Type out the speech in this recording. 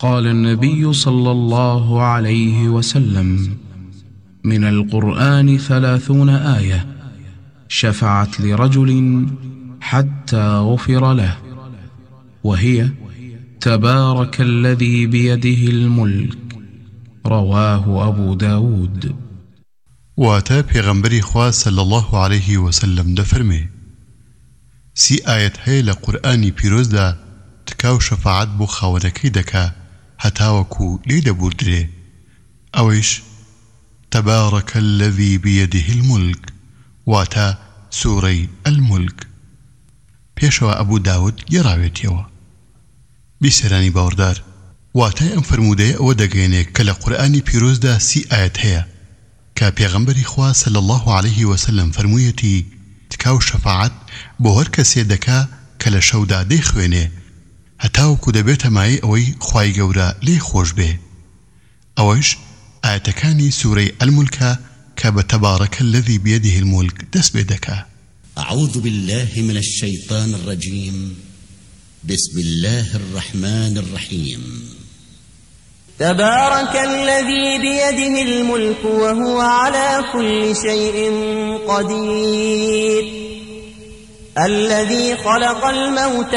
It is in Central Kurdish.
قال النبي صلى الله عليه وسلم: من القرآن 30 آية شفعت لرجل حتى غفر له، وهي: تبارك الذي بيده الملك. رواه أبو داود. واتا پیغمبری خواه صلی الله عليه وسلم دفرمي 30 آيات هي لقرآني پیروز دا تكاو شفاعت بو خاونكي دكا هتاوكو ليدا بوردري اويش: تبارك الذي بيده الملك. واتا سوري الملك. پیشوا ابو داود يراويتيوا بيسراني باوردار واتا ام فرموده او دگينه كلا قرآني پیروز دا 30 آيات هي كا پیغمبری خواه صلی الله عليه وسلم فرمویتی تکاو شفاعت بو هر کسی دکا کل شودا دی خوینه هتاو کده بیت مای اوی خواهی گورا لی خوش به. اوش آیتکانی سوره الملک که بتبارك الذي بيده الملك دس بدكا. أعوذ بالله من الشيطان الرجيم. بسم الله الرحمن الرحيم. تبارك الذي بيده الملك وهو على كل شيء قدير الذي خلق الموت